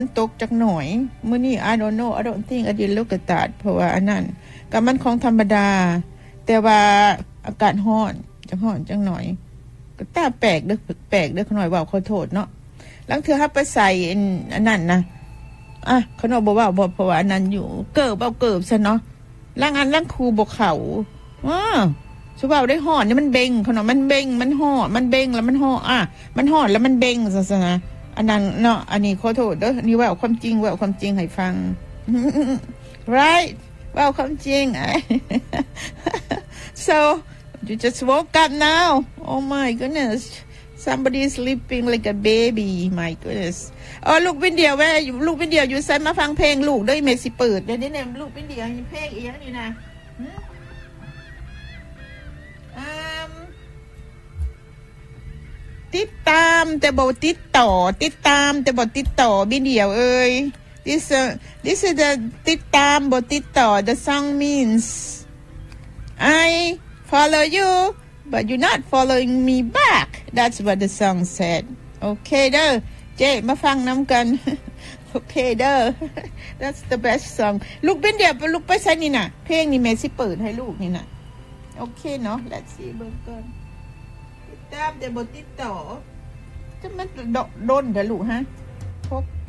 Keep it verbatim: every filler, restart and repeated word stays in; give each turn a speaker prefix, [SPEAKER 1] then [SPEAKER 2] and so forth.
[SPEAKER 1] ตกจักหน่อยมื้อนี้ I don't know I don't think I did look at that เพราะว่าอันนั้นก็มันของธรรมดาแต่ว่าอากาศร้อนจักร้อนจักหน่อยก็ตาแปลกเด้อแปลกเด้อขน่อยเว้าขอโทษเนาะลังเทื่อเฮาไปใส่อันนั้นนะอ่ะขน่อยบ่เว้าบ่เพราะว่าอันนั้นอยู่เกิบเอาเกิบซะเนาะลังอันลังครูบ่เข้าอ้อสิเว้าได้ฮ้อนนี่มันเบ่งขน่อยมันเบ่งมันฮ้อนมันเบ่งแล้วมันฮ้ออ่ะมันฮ้อนแล้วมันเบ่งซะนะอันนั้นเนาะอันนี้ขอโทษเด้อนี่เว้าความจริงเว้าความจริงให้ฟัง right เว้าความจริง so you just woke up now oh my goodness somebody is sleeping like a baby my goodness อ๋อลูกเป็นเดียวแว่ลูกเป็นเดียวอยู่ไสมาฟังเพลงลูกเด้อแม่สิเปิดเดี๋ยวนี้เนี่ยลูกเป็นเดียวเพลงอีหยังนี่นะอืมติดตามแต่บ่ติดต่อติดตามแต่บ่ติดต่อบินเดียวเอ้ย this uh, this is the ติดตามบ่ติดต่อ the song means I follow you but you're not following me back that's what the song said okay เด้อเจ๊มาฟังนำกัน okay เด้อ that's the best song ลูกบินเดียวลูกไปใส่นี่น่ะเพลงนี่แม่สิเปิดให้ลูกนี่น่ะโอเคเนาะ let's see เบิ่งก่อนตามแต่บทติดต่อจะมันโดนเด้อลูกฮะพก